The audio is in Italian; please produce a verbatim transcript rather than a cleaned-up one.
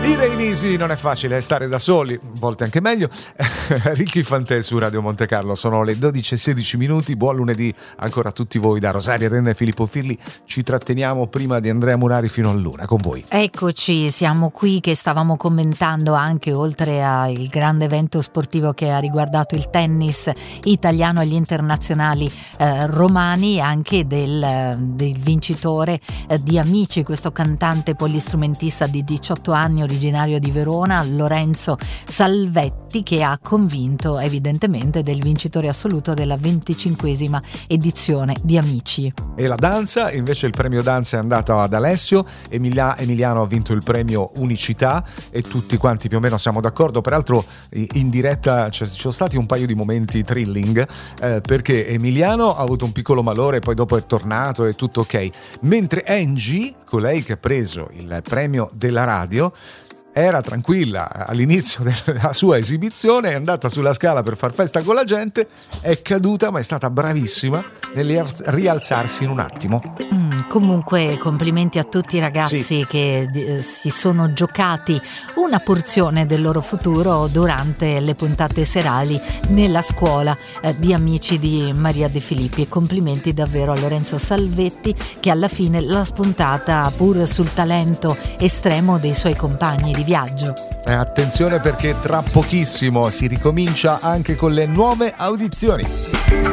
Easy, non è facile stare da soli, a volte anche meglio. Ricky Fantè su Radio Monte Carlo, sono le dodici e sedici minuti. Buon lunedì ancora a tutti voi da Rosaria Renna e Filippo Firli. Ci tratteniamo prima di Andrea Murari fino all'una con voi. Eccoci, siamo qui che stavamo commentando anche, oltre al grande evento sportivo che ha riguardato il tennis italiano agli internazionali eh, romani, anche del, del vincitore eh, di Amici, questo cantante polistrumentista di diciotto anni originario di Verona, Lorenzo Salvetti, che ha convinto evidentemente del vincitore assoluto della venticinquesima edizione di Amici. E la danza, invece il premio danza è andato ad Alessio. Emilia, Emiliano ha vinto il premio Unicità e tutti quanti più o meno siamo d'accordo. Peraltro in diretta ci sono stati un paio di momenti thrilling eh, perché Emiliano ha avuto un piccolo malore, poi dopo è tornato e tutto ok, mentre Angie, colei che ha preso il premio della radio, era tranquilla all'inizio della sua esibizione, è andata sulla scala per far festa con la gente, è caduta ma è stata bravissima nel rialzarsi in un attimo. Mm, comunque complimenti a tutti i ragazzi sì. che eh, si sono giocati una porzione del loro futuro durante le puntate serali nella scuola eh, di Amici di Maria De Filippi, e complimenti davvero a Lorenzo Salvetti che alla fine l'ha spuntata pur sul talento estremo dei suoi compagni di viaggio. Eh, attenzione perché tra pochissimo si ricomincia anche con le nuove audizioni.